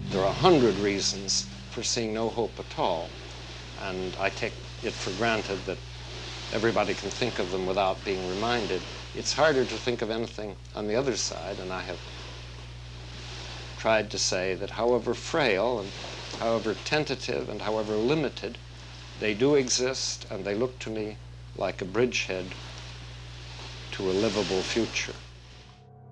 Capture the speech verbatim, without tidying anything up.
there are a hundred reasons for seeing no hope at all. And I take it for granted that everybody can think of them without being reminded. It's harder to think of anything on the other side, and I have tried to say that however frail and however tentative and however limited, they do exist, and they look to me like a bridgehead to a livable future.